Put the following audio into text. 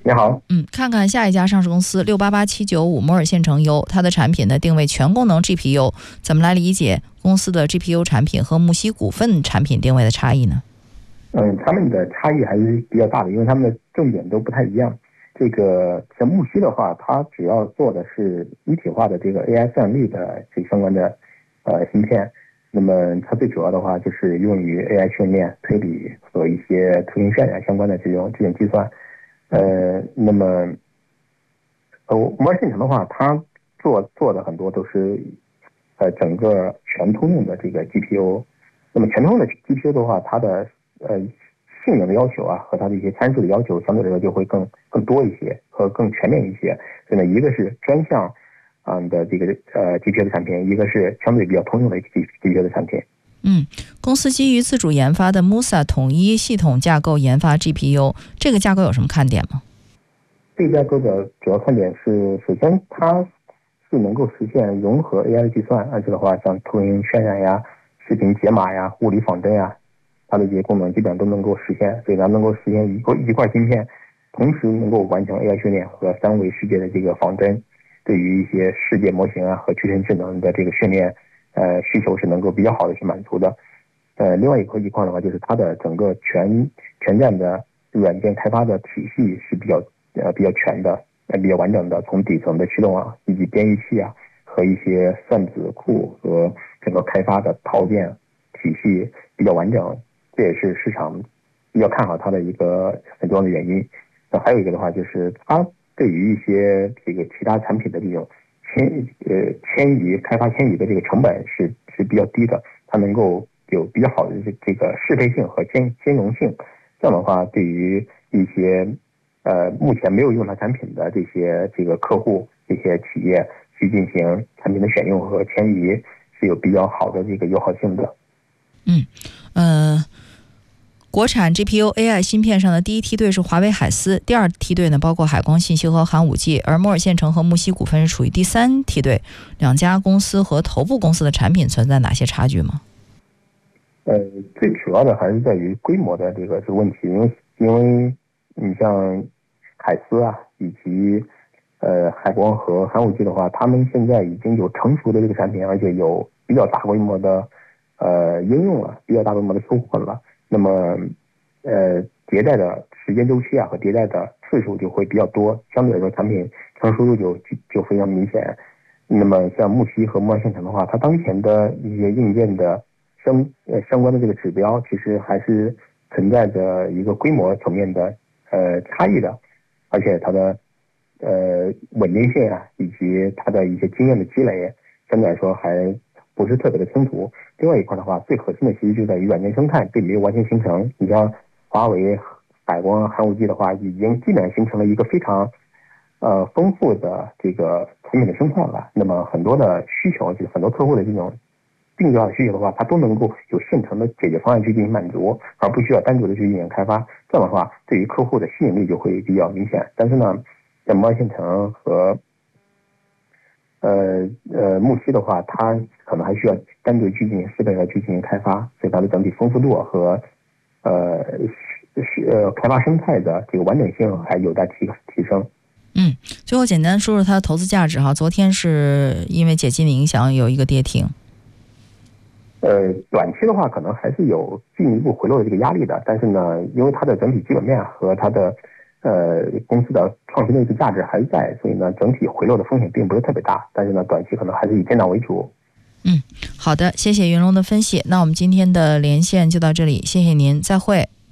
你好， 看看下一家上市公司688795摩尔线程优，它的产品呢定位全功能 GPU， 怎么来理解公司的 GPU 产品和木犀股份产品定位的差异呢？ 他们的差异还是比较大的，因为他们的重点都不太一样。这个像木犀的话，它主要做的是一体化的这个 AI 算力的这相关的芯片。那么它最主要的话就是用于 AI 训练、推理和一些图形渲染相关的这种计算。那么摩尔线程的话，它做的很多都是整个全通用的这个 GPU。那么全通用的 GPU 的话，它的性能的要求啊，和它的一些参数的要求，相对来说就会更多一些和更全面一些。所以呢，一个是专项的这个GPU 的产品，一个是相对比较通用的 GPU 的产品。 公司基于自主研发的 Musa 统一系统架构研发 GPU， 这个架构有什么看点吗？ 这个架构的主要看点是，首先它是能够实现融合 AI 的计算，而且的话，像图形渲染呀、视频解码呀、物理仿真呀，它的这些功能基本上都能够实现。所以它能够实现一块芯片，同时能够完成 AI 训练和三维世界的这个仿真，对于一些世界模型啊和具身智能的这个训练需求是能够比较好的去满足的。另外一块的话，就是它的整个全站的软件开发的体系是比较全的，比较完整的，从底层的驱动啊，以及编译器啊，和一些算子库和整个开发的套件体系比较完整，这也是市场比较看好它的一个很重要的原因。那还有一个的话，就是它对于一些这个其他产品的这种开发迁移的这个成本是比较低的，它能够有比较好的这个适配性和兼容性。这样的话，对于一些目前没有用它产品的这个客户、这些企业去进行产品的选用和迁移，是有比较好的这个友好性的。 国产 GPU AI 芯片上的第一梯队是华为海思，第二梯队呢包括海光信息和寒武纪，而摩尔线程和木犀股份是处于第三梯队。两家公司和头部公司的产品存在哪些差距吗？ 最主要的还是在于规模的这个问题，因为你像海思啊，以及海光和寒武纪的话，他们现在已经有成熟的这个产品，而且有比较大规模的应用了，比较大规模的收获了。那么迭代的时间周期啊和迭代的次数就会比较多，相对来说产品成熟度就非常明显。那么像木犀和摩尔线程的话，它当前的一些硬件的相关的这个指标，其实还是存在着一个规模层面的差异的，而且它的稳定性啊，以及它的一些经验的积累，相对来说还不是特别的清楚。另外一块的话，最核心的其实就在于软件生态并没有完全形成。你像华为、海光、寒武纪的话，已经基本上形成了一个非常丰富的这个产品的生态了。那么很多的需求，就是很多客户的这种定制化的需求的话，它都能够有现成的解决方案去进行满足，而不需要单独的去进行开发。这样的话，对于客户的吸引力就会比较明显。但是呢，像摩尔线程和木犀的话，它可能还需要单独去进行适配和去进行开发，所以它的整体丰富度和开发生态的这个完整性还有待提升。 最后简单说说它的投资价值哈。昨天是因为解禁的影响有一个跌停。 短期的话可能还是有进一步回落的这个压力的，但是呢，因为它的整体基本面和它的公司的创新的一个价值还是在，所以呢，整体回落的风险并不是特别大，但是呢，短期可能还是以震荡为主。 好的，谢谢云龙的分析。那我们今天的连线就到这里，谢谢您，再会。